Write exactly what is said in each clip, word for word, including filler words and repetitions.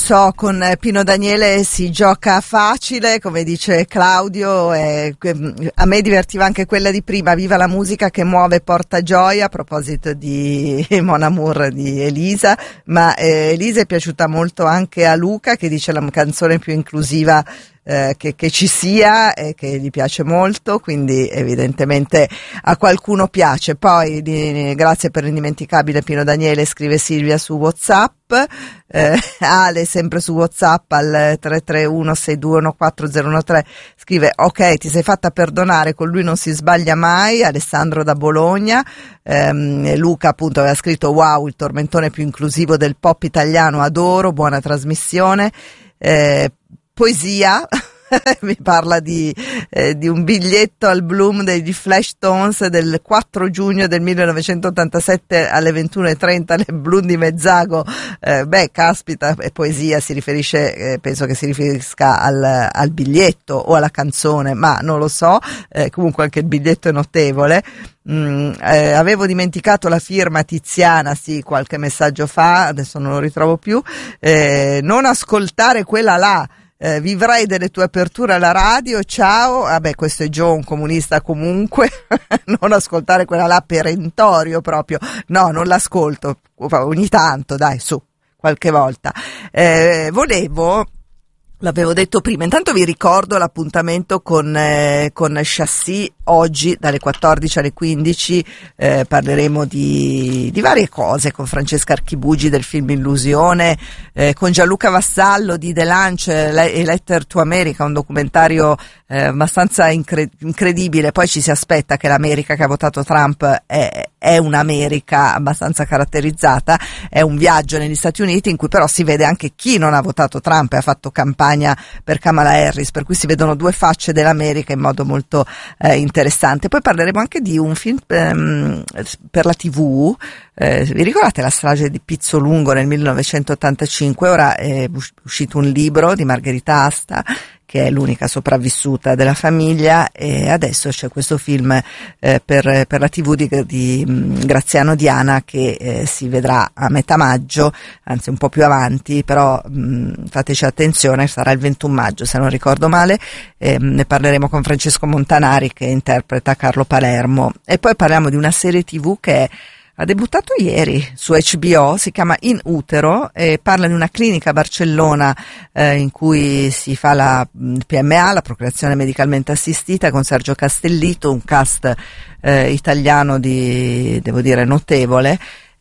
so, con Pino Daniele si gioca facile, come dice Claudio, e a me divertiva anche quella di prima, Viva la musica che muove e porta gioia, a proposito di Mon Amour di Elisa, ma eh, Elisa è piaciuta molto anche a Luca, che dice la canzone più inclusiva Eh, che, che ci sia e che gli piace molto, quindi evidentemente a qualcuno piace. Poi di, grazie per l'indimenticabile Pino Daniele, scrive Silvia su WhatsApp, eh, Ale sempre su WhatsApp al tre tre uno sei due uno quattro zero uno tre scrive ok, ti sei fatta perdonare, con lui non si sbaglia mai. Alessandro da Bologna, ehm, Luca appunto aveva scritto wow, il tormentone più inclusivo del pop italiano, adoro, buona trasmissione. eh, Poesia, mi parla di, eh, di un biglietto al Bloom degli Flashtones del quattro giugno del millenovecentottantasette alle ventuno e trenta nel Bloom di Mezzago. Eh, beh, caspita, è poesia, si riferisce, eh, penso che si riferisca al, al biglietto o alla canzone, ma non lo so, eh, comunque anche il biglietto è notevole. Mm, eh, avevo dimenticato la firma Tiziana, sì, qualche messaggio fa, adesso non lo ritrovo più. Eh, non ascoltare quella là. Eh, vivrai delle tue aperture alla radio, ciao. Vabbè, questo è Joe, un comunista comunque. Non ascoltare quella là, perentorio proprio. No, non l'ascolto, ogni tanto, dai, su, qualche volta. Eh, volevo, l'avevo detto prima, intanto vi ricordo l'appuntamento con, eh, con Chassis oggi dalle quattordici alle quindici. Eh, parleremo di, di varie cose con Francesca Archibugi del film Illusione, eh, con Gianluca Vassallo di The Lunch e Letter to America, un documentario eh, abbastanza incre- incredibile. Poi ci si aspetta che l'America che ha votato Trump è, è un'America abbastanza caratterizzata, è un viaggio negli Stati Uniti in cui però si vede anche chi non ha votato Trump e ha fatto campagna per Kamala Harris, per cui si vedono due facce dell'America in modo molto eh, interessante. Poi parleremo anche di un film ehm, per la tivù. Eh, vi ricordate la strage di Pizzolungo nel millenovecentottantacinque? Ora è uscito un libro di Margherita Asta, che è l'unica sopravvissuta della famiglia, e adesso c'è questo film eh, per, per la tivù di, di mh, Graziano Diana, che eh, si vedrà a metà maggio, anzi un po' più avanti, però mh, fateci attenzione, sarà il ventuno maggio se non ricordo male. Eh, ne parleremo con Francesco Montanari, che interpreta Carlo Palermo, e poi parliamo di una serie tivù che è ha debuttato ieri su H B O, si chiama In Utero e parla di una clinica a Barcellona eh, in cui si fa la P M A, la procreazione medicalmente assistita, con Sergio Castellito, un cast eh, italiano di, devo dire, notevole.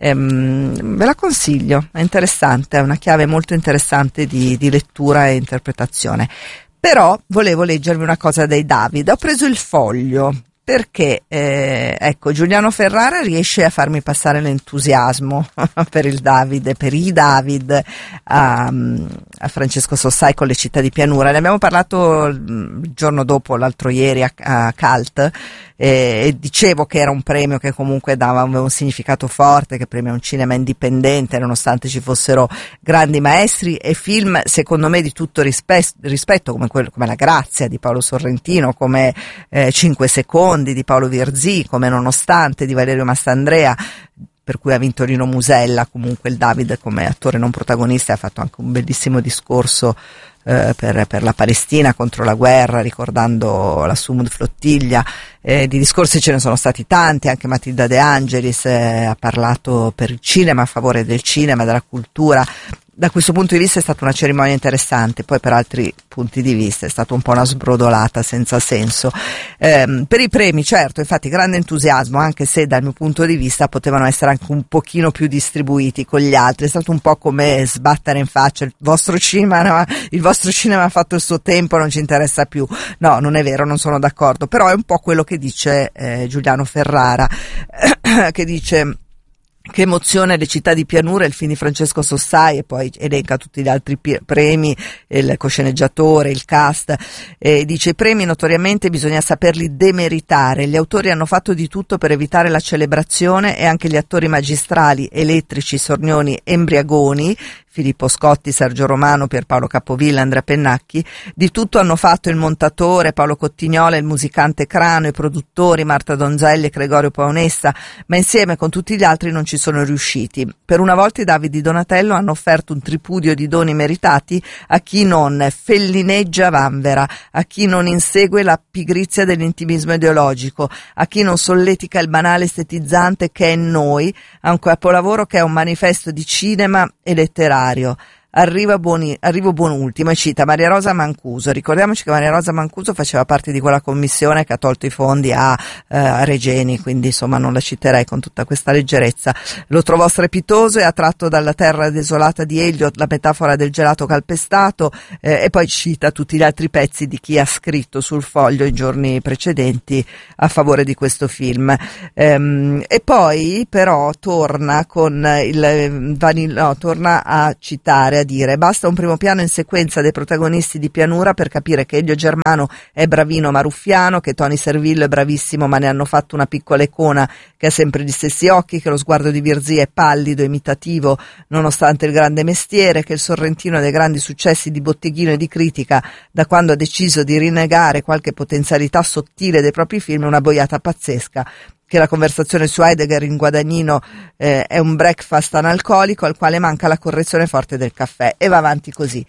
Ehm, ve la consiglio, è interessante, è una chiave molto interessante di, di lettura e interpretazione. Però volevo leggervi una cosa dei David, ho preso il Foglio, perché eh, ecco, Giuliano Ferrara riesce a farmi passare l'entusiasmo per il David, per i David a, a Francesco Sossai con Le città di pianura. Ne abbiamo parlato il giorno dopo, l'altro ieri a, a Cult, e, e dicevo che era un premio che comunque dava un, un significato forte, che premia un cinema indipendente nonostante ci fossero grandi maestri e film secondo me di tutto rispetto, rispetto come, quello, come La Grazia di Paolo Sorrentino, come eh, Cinque secondi di Paolo Virzì, come Nonostante di Valerio Mastandrea, per cui ha vinto Rino Musella. Comunque il David come attore non protagonista ha fatto anche un bellissimo discorso eh, per, per la Palestina, contro la guerra, ricordando la Sumud Flottiglia. Eh, di discorsi ce ne sono stati tanti, anche Matilda De Angelis eh, ha parlato per il cinema, a favore del cinema, della cultura. Da questo punto di vista è stata una cerimonia interessante, poi per altri punti di vista è stata un po' una sbrodolata senza senso. Eh, per i premi, certo, infatti grande entusiasmo, anche se dal mio punto di vista potevano essere anche un pochino più distribuiti con gli altri. È stato un po' come sbattere in faccia il vostro cinema, no? Il vostro cinema ha fatto il suo tempo, non ci interessa più. No, non è vero, non sono d'accordo, però è un po' quello che dice eh, Giuliano Ferrara, che dice: che emozione Le città di pianura, il film di Francesco Sossai, e poi elenca tutti gli altri pi- premi, il cosceneggiatore, il cast, e dice: i premi notoriamente bisogna saperli demeritare, gli autori hanno fatto di tutto per evitare la celebrazione e anche gli attori magistrali, elettrici, sornioni, embriagoni, Filippo Scotti, Sergio Romano, Pierpaolo Capovilla, Andrea Pennacchi. Di tutto hanno fatto il montatore Paolo Cottignola, il musicante Crano, i produttori Marta Donzelli e Gregorio Paonessa, ma insieme con tutti gli altri non ci sono riusciti. Per una volta i Davide Donatello hanno offerto un tripudio di doni meritati a chi non fellineggia vanvera, a chi non insegue la pigrizia dell'intimismo ideologico, a chi non solletica il banale estetizzante che è noi, a un capolavoro che è un manifesto di cinema e letterario. Arriva buoni, arrivo buon ultimo e cita Maria Rosa Mancuso. Ricordiamoci che Maria Rosa Mancuso faceva parte di quella commissione che ha tolto i fondi a, eh, a Regeni, quindi insomma non la citerei con tutta questa leggerezza. Lo trovò strepitoso e ha tratto dalla terra desolata di Eliot la metafora del gelato calpestato, eh, e poi cita tutti gli altri pezzi di chi ha scritto sul Foglio i giorni precedenti a favore di questo film. Ehm, e poi però torna con il vanilla, no, torna a citare, a dire: basta un primo piano in sequenza dei protagonisti di Pianura per capire che Elio Germano è bravino ma ruffiano, che Tony Servillo è bravissimo ma ne hanno fatto una piccola icona che ha sempre gli stessi occhi, che lo sguardo di Virzì è pallido, imitativo nonostante il grande mestiere, che il Sorrentino ha dei grandi successi di botteghino e di critica da quando ha deciso di rinnegare qualche potenzialità sottile dei propri film, è una boiata pazzesca, che la conversazione su Heidegger in Guadagnino eh, è un breakfast analcolico al quale manca la correzione forte del caffè, e va avanti così.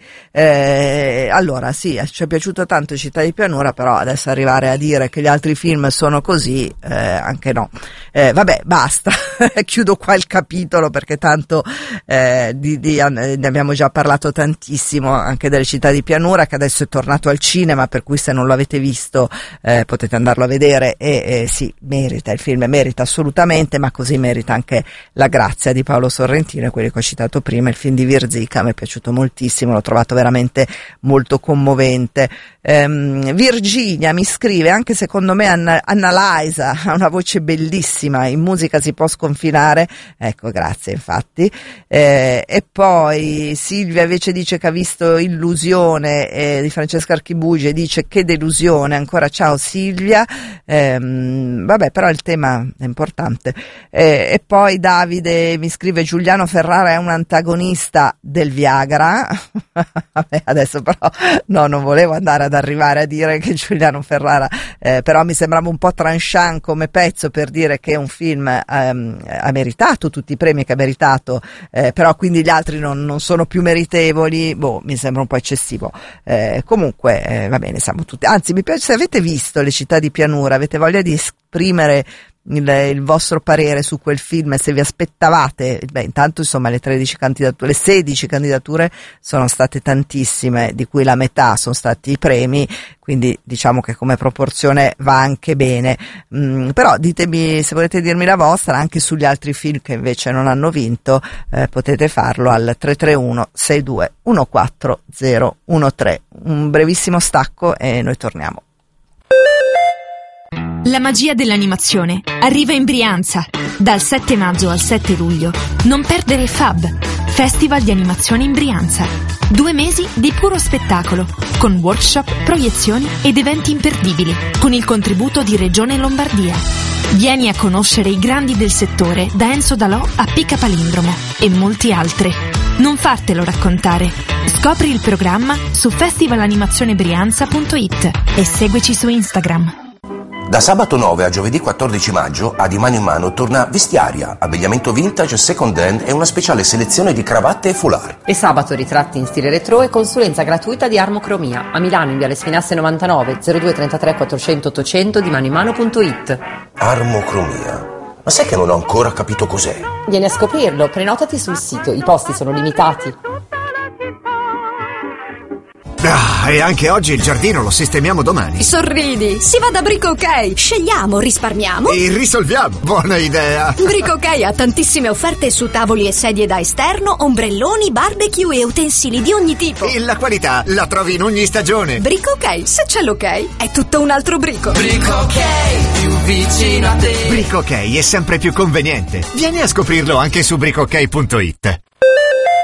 Eh, allora sì, ci è piaciuto tanto Città di Pianura, però adesso arrivare a dire che gli altri film sono così, eh, anche no. Eh, vabbè, basta, chiudo qua il capitolo perché tanto eh, di, di, ne abbiamo già parlato tantissimo, anche delle Città di Pianura, che adesso è tornato al cinema, per cui se non lo avete visto eh, potete andarlo a vedere, e eh, sì, merita il film. Il film merita assolutamente, ma così merita anche la grazia di Paolo Sorrentino e quelli che ho citato prima. Il film di Virzì che mi è piaciuto moltissimo, l'ho trovato veramente molto commovente. ehm, Virginia mi scrive: anche secondo me Anna, Anna Liza ha una voce bellissima, in musica si può sconfinare. Ecco, grazie infatti. Eh, e poi Silvia invece dice che ha visto Illusione eh, di Francesca Archibugi, dice: che delusione, ancora ciao Silvia. ehm, vabbè, però il tema è importante. Eh, e poi Davide mi scrive: Giuliano Ferrara è un antagonista del Viagra. Vabbè, adesso però no, non volevo andare ad arrivare a dire che Giuliano Ferrara, eh, però mi sembrava un po' tranchant come pezzo per dire che un film ehm, ha meritato tutti i premi che ha meritato, eh, però quindi gli altri non, non sono più meritevoli. Boh, mi sembra un po' eccessivo. Eh, comunque eh, va bene, siamo tutti, anzi mi piace, se avete visto Le Città di Pianura, avete voglia di esprimere Il, il vostro parere su quel film, se vi aspettavate, beh, intanto insomma le tredici candidature, le sedici candidature sono state tantissime, di cui la metà sono stati i premi, quindi diciamo che come proporzione va anche bene. Mm, però ditemi, se volete dirmi la vostra anche sugli altri film che invece non hanno vinto, eh, potete farlo al tre tre uno sei due uno quattro zero uno tre. Un brevissimo stacco e noi torniamo. La magia dell'animazione arriva in Brianza. Dal sette maggio al sette luglio non perdere Fab, Festival di Animazione in Brianza. Due mesi di puro spettacolo, con workshop, proiezioni ed eventi imperdibili, con il contributo di Regione Lombardia. Vieni a conoscere i grandi del settore, da Enzo Dalò a Pica Palindromo e molti altri. Non fartelo raccontare. Scopri il programma su festivalanimazione brianza punto it e seguici su Instagram. Da sabato nove a giovedì quattordici maggio a Di Mano in Mano torna Vestiaria, abbigliamento vintage, second hand e una speciale selezione di cravatte e foulard. E sabato ritratti in stile retro e consulenza gratuita di Armocromia a Milano in Viale Spinasse novantanove, zero due trentatré quattrocento ottocento, di mano in mano punto it. Armocromia? Ma sai che non ho ancora capito cos'è? Vieni a scoprirlo, prenotati sul sito, i posti sono limitati. Ah, e anche oggi il giardino lo sistemiamo domani. Sorridi, si va da Brico Ok. Scegliamo, risparmiamo e risolviamo. Buona idea. Brico Ok ha tantissime offerte su tavoli e sedie da esterno, ombrelloni, barbecue e utensili di ogni tipo. E la qualità la trovi in ogni stagione. Brico Ok, se c'è l'ok, è tutto un altro Brico. Brico Ok, più vicino a te. Brico Ok è sempre più conveniente. Vieni a scoprirlo anche su brico ok punto it.